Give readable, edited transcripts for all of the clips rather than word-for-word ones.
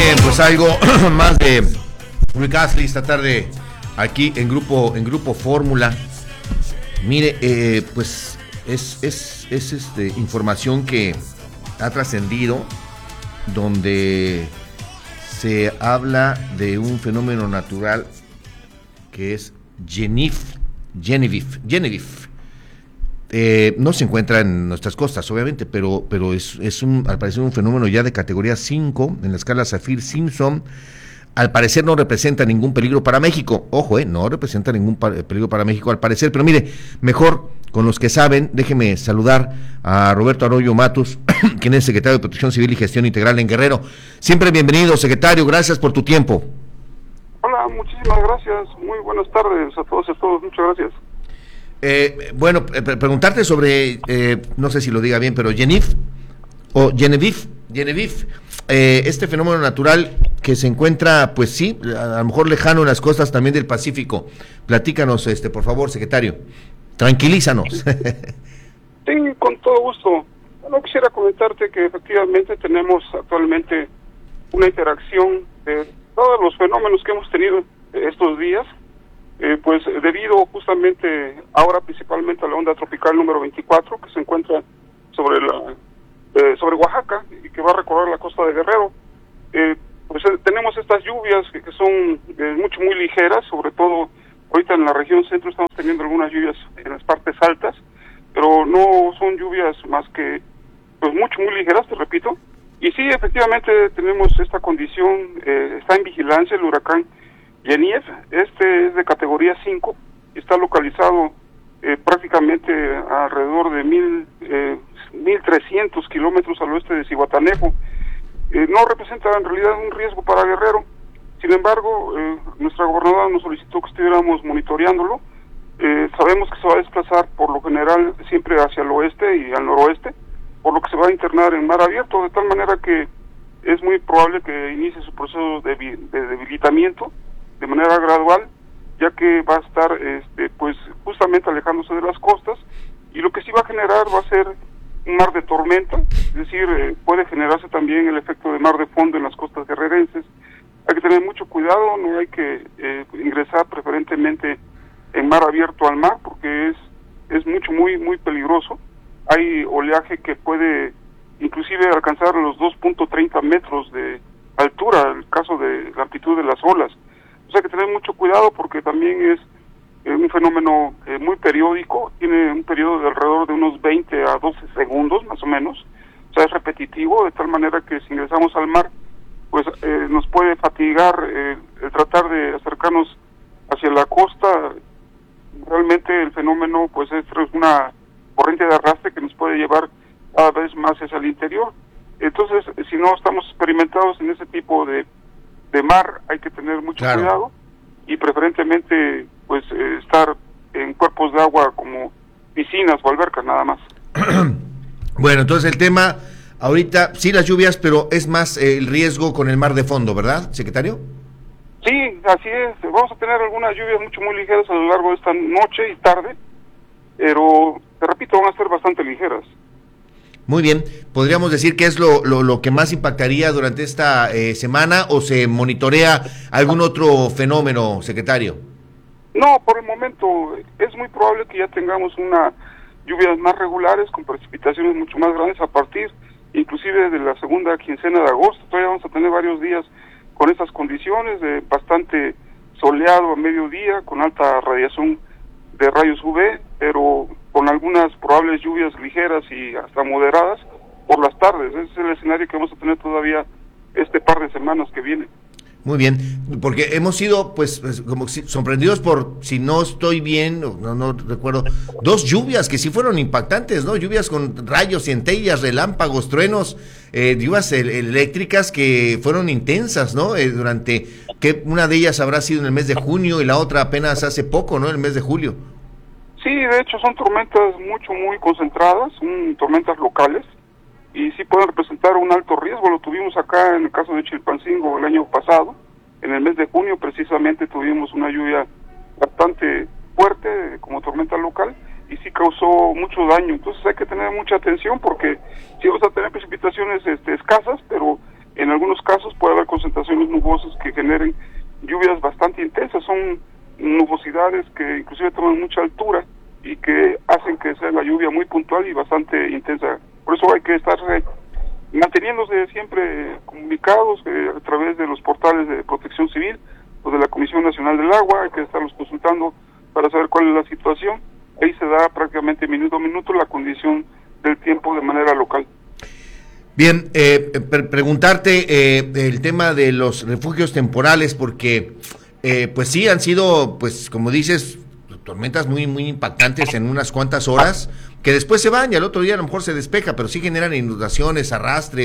bien, pues algo más de Rick Astley esta tarde aquí en Grupo Fórmula. Mire, pues es información que ha trascendido, donde se habla de un fenómeno natural que es Genevieve. No se encuentra en nuestras costas, obviamente, pero es al parecer un fenómeno ya de categoría 5 en la escala Saffir-Simpson. Al parecer no representa ningún peligro para México. Ojo, no representa ningún peligro para México al parecer. Pero mire, mejor con los que saben, déjeme saludar a Roberto Arroyo Matus, quien es secretario de Protección Civil y Gestión Integral en Guerrero. Siempre bienvenido, secretario, gracias por tu tiempo. Hola, muchísimas gracias. Muy buenas tardes a todos y a todos. Muchas gracias. Preguntarte sobre, no sé si lo diga bien, pero Genevieve, este fenómeno natural que se encuentra, pues sí, a lo mejor lejano en las costas también del Pacífico. Platícanos, por favor, secretario. Tranquilízanos. Sí, con todo gusto. Bueno, quisiera comentarte que efectivamente tenemos actualmente una interacción de todos los fenómenos que hemos tenido estos días, pues debido justamente ahora principalmente a la onda tropical número 24 que se encuentra sobre Oaxaca y que va a recorrer la costa de Guerrero. Pues tenemos estas lluvias que son muy ligeras, sobre todo ahorita en la región centro estamos teniendo algunas lluvias en las partes altas, pero no son lluvias más que pues muy ligeras, te repito. Y sí, efectivamente tenemos esta condición, está en vigilancia el huracán Genevieve. Este es de categoría 5 y está localizado prácticamente alrededor de 1,300 kilómetros al oeste de Zihuatanejo. No representa en realidad un riesgo para Guerrero. Sin embargo, nuestra gobernadora nos solicitó que estuviéramos monitoreándolo. Sabemos que se va a desplazar por lo general siempre hacia el oeste y al noroeste, por lo que se va a internar en mar abierto, de tal manera que es muy probable que inicie su proceso de debilitamiento de manera gradual, ya que va a estar pues justamente alejándose de las costas, y lo que sí va a generar va a ser un mar de tormenta, es decir, puede generarse también el efecto de mar de fondo en las costas guerrerenses. Hay que tener mucho cuidado, no hay que ingresar preferentemente en mar abierto al mar, porque es muy peligroso. Hay oleaje que puede inclusive alcanzar los 2.30 metros de altura, en el caso de la amplitud de las olas. O sea, hay que tener mucho cuidado porque también es un fenómeno muy periódico, tiene un periodo de alrededor de unos 20 a 12 segundos más o menos, o sea, es repetitivo, de tal manera que si ingresamos al mar, pues nos puede fatigar el tratar de acercarnos hacia la costa. Realmente el fenómeno pues es una corriente de arrastre que nos puede llevar cada vez más hacia el interior. Entonces, si no estamos experimentados en ese tipo de mar, hay que tener mucho cuidado y preferentemente pues estar en cuerpos de agua como piscinas o albercas nada más. Bueno, entonces el tema ahorita, sí las lluvias, pero es más el riesgo con el mar de fondo, ¿verdad, secretario? Sí, así es. Vamos a tener algunas lluvias muy ligeras a lo largo de esta noche y tarde, pero, te repito, van a ser bastante ligeras. Muy bien. ¿Podríamos decir qué es lo que más impactaría durante esta semana, o se monitorea algún otro fenómeno, secretario? No, por el momento es muy probable que ya tengamos unas lluvias más regulares con precipitaciones mucho más grandes a partir inclusive de la segunda quincena de agosto. Todavía vamos a tener varios días con estas condiciones de bastante soleado a mediodía, con alta radiación de rayos UV, pero con algunas probables lluvias ligeras y hasta moderadas por las tardes. Ese es el escenario que vamos a tener todavía este par de semanas que viene. Muy bien, porque hemos sido pues como sorprendidos por, si no estoy bien, no recuerdo, 2 lluvias que sí fueron impactantes, ¿no? Lluvias con rayos, centellas, relámpagos, truenos, lluvias eléctricas que fueron intensas, ¿no? Durante, que una de ellas habrá sido en el mes de junio y la otra apenas hace poco, ¿no? En el mes de julio. Sí, de hecho son tormentas muy concentradas, son tormentas locales, y sí pueden representar un alto riesgo. Lo tuvimos acá en el caso de Chilpancingo el año pasado, en el mes de junio precisamente tuvimos una lluvia bastante fuerte como tormenta local y sí causó mucho daño. Entonces hay que tener mucha atención porque sí vamos a tener precipitaciones escasas, pero En algunos casos puede haber concentraciones nubosas que generen lluvias bastante intensas. Son nubosidades que inclusive toman mucha altura y que hacen que sea la lluvia muy puntual y bastante intensa. Por eso hay que estar manteniéndose siempre comunicados a través de los portales de Protección Civil o de la Comisión Nacional del Agua. Hay que estarlos consultando para saber cuál es la situación. Ahí se da prácticamente minuto a minuto la condición del tiempo de manera local. Bien, preguntarte el tema de los refugios temporales, porque pues sí han sido, pues como dices, tormentas muy impactantes en unas cuantas horas, que después se van y al otro día a lo mejor se despeja, pero sí generan inundaciones, arrastre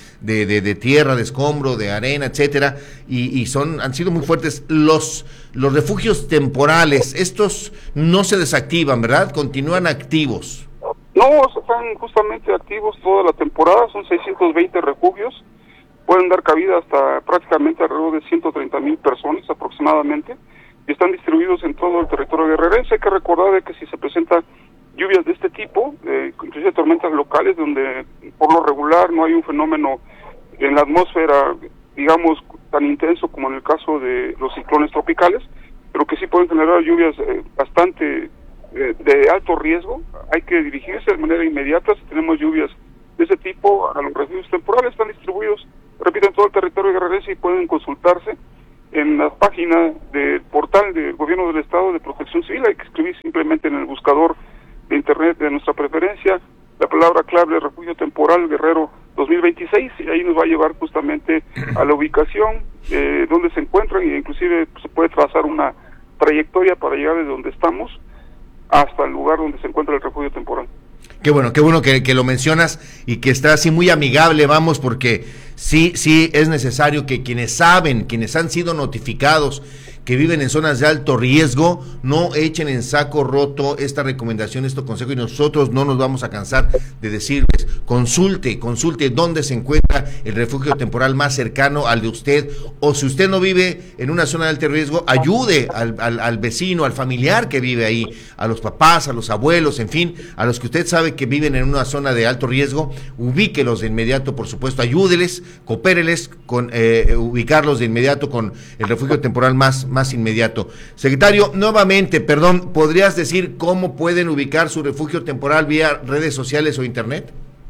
de tierra, de escombro, de arena, etcétera, y han sido muy fuertes. Los refugios temporales, estos no se desactivan, ¿verdad? Continúan activos. No, están justamente activos toda la temporada, son 620 refugios, pueden dar cabida hasta prácticamente alrededor de 130,000 personas aproximadamente, y están distribuidos en todo el territorio guerrerense. Hay que recordar de que si se presentan lluvias de este tipo, inclusive tormentas locales, donde por lo regular no hay un fenómeno en la atmósfera, digamos, tan intenso como en el caso de los ciclones tropicales, pero que sí pueden generar lluvias bastante de alto riesgo, hay que dirigirse de manera inmediata. Si tenemos lluvias de ese tipo, a los refugios temporales. Están distribuidos, repito, en todo el territorio guerrerense y pueden consultarse en la página del portal del Gobierno del Estado de Protección Civil. Hay que escribir simplemente en el buscador de internet de nuestra preferencia la palabra clave refugio temporal Guerrero 2026, y ahí nos va a llevar justamente a la ubicación donde se encuentran, e inclusive se puede trazar una trayectoria para llegar desde donde estamos hasta el lugar donde se encuentra el refugio temporal. Qué bueno que lo mencionas y que está así muy amigable, vamos, porque sí es necesario que quienes han sido notificados, que viven en zonas de alto riesgo, no echen en saco roto esta recomendación, este consejo, y nosotros no nos vamos a cansar de decirles, consulte dónde se encuentra el refugio temporal más cercano al de usted, o si usted no vive en una zona de alto riesgo, ayude al vecino, al familiar que vive ahí, a los papás, a los abuelos, en fin, a los que usted sabe que viven en una zona de alto riesgo, ubíquelos de inmediato, por supuesto, ayúdeles, coopéreles con ubicarlos de inmediato con el refugio temporal más inmediato. Secretario, nuevamente, perdón, ¿podrías decir cómo pueden ubicar su refugio temporal vía redes sociales o internet?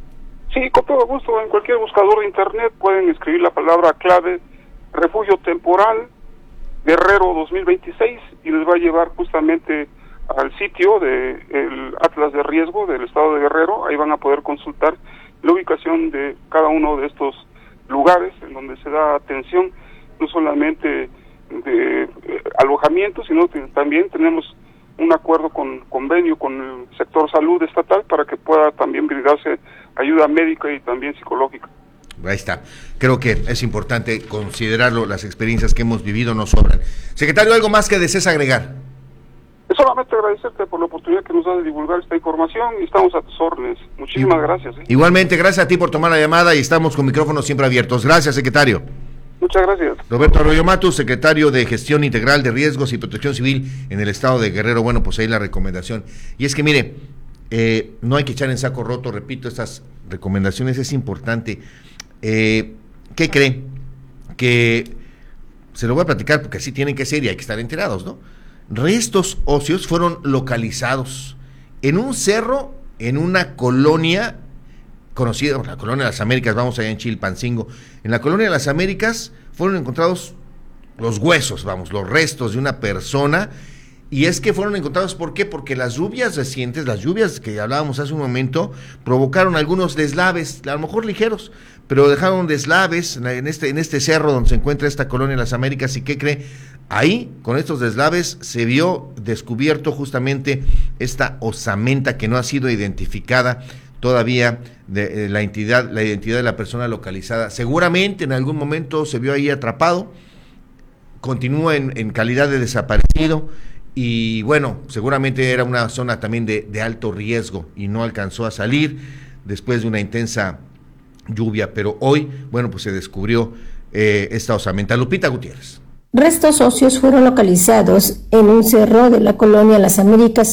Sí, con todo gusto. En cualquier buscador de internet pueden escribir la palabra clave refugio temporal Guerrero 2026 y les va a llevar justamente al sitio del Atlas de Riesgo del Estado de Guerrero. Ahí van a poder consultar la ubicación de cada uno de estos lugares en donde se da atención, no solamente de alojamiento, sino que también tenemos un convenio con el sector salud estatal para que pueda también brindarse ayuda médica y también psicológica. Ahí está. Creo que es importante considerarlo, las experiencias que hemos vivido no sobran. Secretario, ¿algo más que desees agregar? Es solamente agradecerte por la oportunidad que nos da de divulgar esta información y estamos a tus órdenes. Muchísimas gracias. Igualmente, gracias a ti por tomar la llamada y estamos con micrófonos siempre abiertos. Gracias, secretario. Muchas gracias. Roberto Arroyo Matus, secretario de Gestión Integral de Riesgos y Protección Civil en el Estado de Guerrero. Bueno, pues ahí la recomendación. Y es que mire, no hay que echar en saco roto, repito, estas recomendaciones, es importante. ¿Qué cree? Que se lo voy a platicar porque así tienen que ser y hay que estar enterados, ¿no? Restos óseos fueron localizados en un cerro, en una colonia conocida, la Colonia de las Américas, vamos allá en Chilpancingo. En la Colonia de las Américas fueron encontrados los huesos, los restos de una persona, y es que fueron encontrados, ¿por qué? Porque las lluvias recientes, las lluvias que hablábamos hace un momento, provocaron algunos deslaves, a lo mejor ligeros, pero dejaron deslaves en este cerro donde se encuentra esta Colonia de las Américas. ¿Y qué cree? Ahí, con estos deslaves, se vio descubierto justamente esta osamenta que no ha sido identificada todavía, de la identidad de la persona localizada. Seguramente en algún momento se vio ahí atrapado, continúa en calidad de desaparecido, y bueno, seguramente era una zona también de alto riesgo y no alcanzó a salir después de una intensa lluvia, pero hoy, bueno, pues se descubrió esta osamenta. Lupita Gutiérrez. Restos óseos fueron localizados en un cerro de la Colonia Las Américas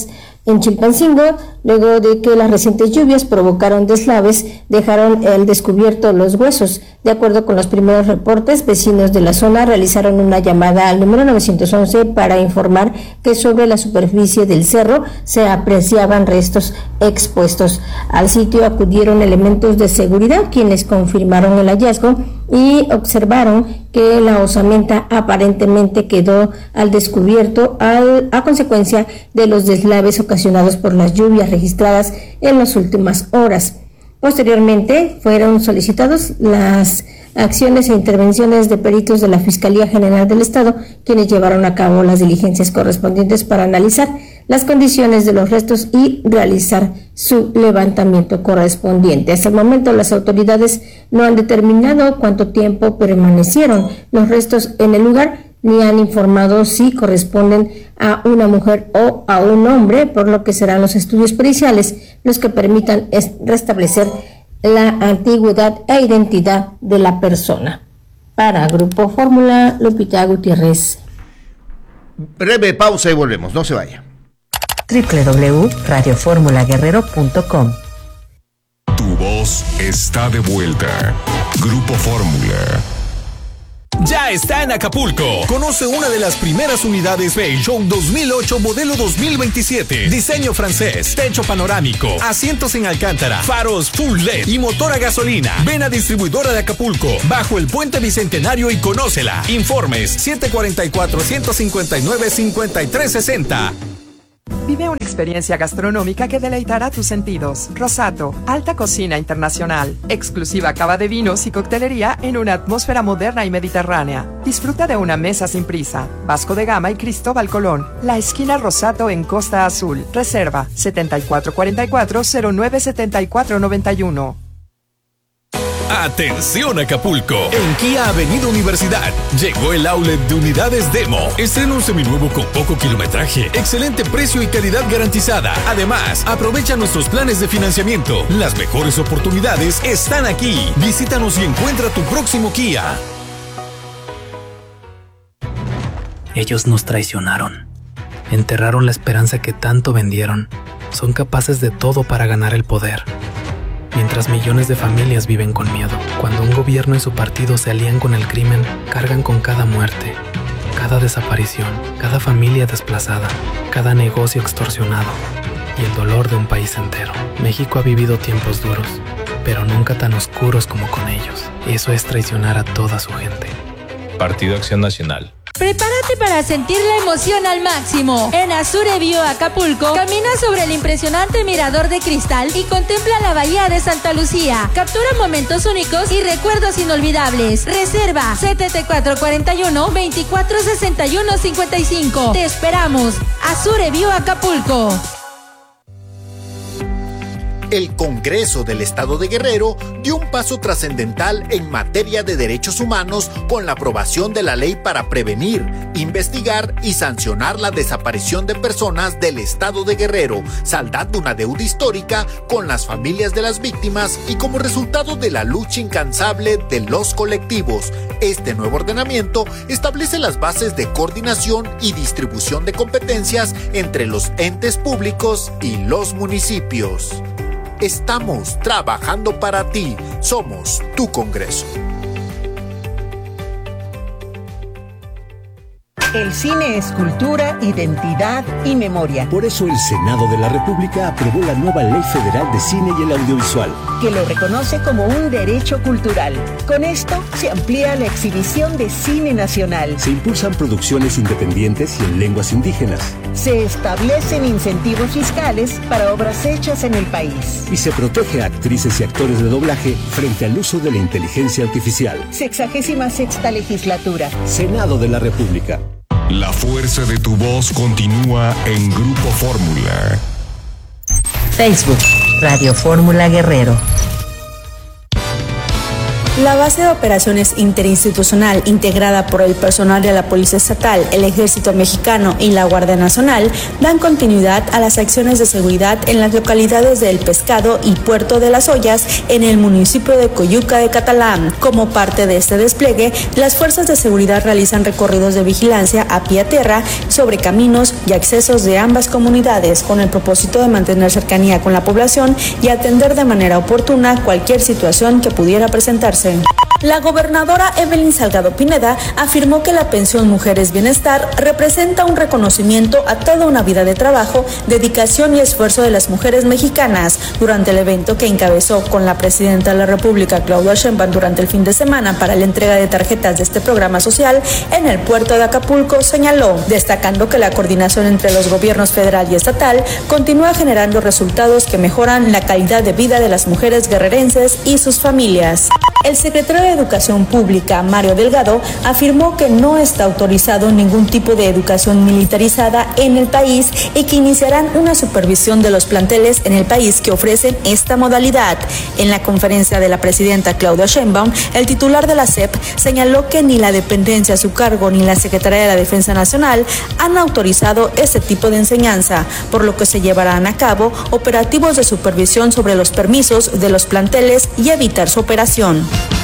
En Chilpancingo, luego de que las recientes lluvias provocaron deslaves, dejaron al descubierto los huesos. De acuerdo con los primeros reportes, vecinos de la zona realizaron una llamada al número 911 para informar que sobre la superficie del cerro se apreciaban restos expuestos. Al sitio acudieron elementos de seguridad, quienes confirmaron el hallazgo y observaron que la osamenta aparentemente quedó al descubierto a consecuencia de los deslaves ocasionados por las lluvias registradas en las últimas horas. Posteriormente fueron solicitados las acciones e intervenciones de peritos de la Fiscalía General del Estado, quienes llevaron a cabo las diligencias correspondientes para analizar las condiciones de los restos y realizar su levantamiento correspondiente. Hasta el momento, las autoridades no han determinado cuánto tiempo permanecieron los restos en el lugar, ni han informado si corresponden a una mujer o a un hombre, por lo que serán los estudios periciales los que permitan restablecer la antigüedad e identidad de la persona. Para Grupo Fórmula, Lupita Gutiérrez. Breve pausa y volvemos, no se vaya. www.radioformulaguerrero.com. Tu voz está de vuelta. Grupo Fórmula. Ya está en Acapulco. Conoce una de las primeras unidades Peugeot 2008 modelo 2027. Diseño francés, techo panorámico, asientos en alcántara, faros full LED y motor a gasolina. Ven a Distribuidora de Acapulco, bajo el Puente Bicentenario y conócela. Informes 744-159-5360. Vive una experiencia gastronómica que deleitará tus sentidos. Rosato, alta cocina internacional, exclusiva cava de vinos y coctelería en una atmósfera moderna y mediterránea. Disfruta de una mesa sin prisa. Vasco de Gama y Cristóbal Colón. La esquina Rosato en Costa Azul. Reserva 7444-097491. Atención Acapulco, en Kia Avenida Universidad llegó el outlet de unidades Demo. Estrena un seminuevo con poco kilometraje, excelente precio y calidad garantizada. Además, aprovecha nuestros planes de financiamiento. Las mejores oportunidades están aquí. Visítanos y encuentra tu próximo Kia. Ellos nos traicionaron, enterraron la esperanza que tanto vendieron. Son capaces de todo para ganar el poder. Mientras millones de familias viven con miedo, cuando un gobierno y su partido se alían con el crimen, cargan con cada muerte, cada desaparición, cada familia desplazada, cada negocio extorsionado y el dolor de un país entero. México ha vivido tiempos duros, pero nunca tan oscuros como con ellos. Eso es traicionar a toda su gente. Partido Acción Nacional. Prepárate para sentir la emoción al máximo. En Azure View Acapulco, camina sobre el impresionante mirador de cristal y contempla la bahía de Santa Lucía. Captura momentos únicos y recuerdos inolvidables. Reserva 7441-246155. Te esperamos. Azure View Acapulco. El Congreso del Estado de Guerrero dio un paso trascendental en materia de derechos humanos con la aprobación de la ley para prevenir, investigar y sancionar la desaparición de personas del Estado de Guerrero, saldando una deuda histórica con las familias de las víctimas y como resultado de la lucha incansable de los colectivos. Este nuevo ordenamiento establece las bases de coordinación y distribución de competencias entre los entes públicos y los municipios. Estamos trabajando para ti. Somos tu Congreso. El cine es cultura, identidad y memoria. Por eso el Senado de la República aprobó la nueva Ley Federal de Cine y el Audiovisual, que lo reconoce como un derecho cultural. Con esto se amplía la exhibición de cine nacional. Se impulsan producciones independientes y en lenguas indígenas. Se establecen incentivos fiscales para obras hechas en el país. Y se protege a actrices y actores de doblaje frente al uso de la inteligencia artificial. 66ª legislatura. Senado de la República. La fuerza de tu voz continúa en Grupo Fórmula. Facebook, Radio Fórmula Guerrero. La base de operaciones interinstitucional integrada por el personal de la Policía Estatal, el Ejército Mexicano y la Guardia Nacional dan continuidad a las acciones de seguridad en las localidades de El Pescado y Puerto de las Ollas en el municipio de Coyuca de Catalán. Como parte de este despliegue, las fuerzas de seguridad realizan recorridos de vigilancia a pie a tierra sobre caminos y accesos de ambas comunidades con el propósito de mantener cercanía con la población y atender de manera oportuna cualquier situación que pudiera presentarse. La gobernadora Evelyn Salgado Pineda afirmó que la pensión Mujeres Bienestar representa un reconocimiento a toda una vida de trabajo, dedicación y esfuerzo de las mujeres mexicanas. Durante el evento que encabezó con la presidenta de la República, Claudia Sheinbaum, durante el fin de semana para la entrega de tarjetas de este programa social en el puerto de Acapulco, señaló, destacando que la coordinación entre los gobiernos federal y estatal continúa generando resultados que mejoran la calidad de vida de las mujeres guerrerenses y sus familias. El secretario de Educación Pública, Mario Delgado, afirmó que no está autorizado ningún tipo de educación militarizada en el país y que iniciarán una supervisión de los planteles en el país que ofrecen esta modalidad. En la conferencia de la presidenta Claudia Sheinbaum, el titular de la SEP señaló que ni la dependencia a su cargo ni la Secretaría de la Defensa Nacional han autorizado este tipo de enseñanza, por lo que se llevarán a cabo operativos de supervisión sobre los permisos de los planteles y evitar su operación.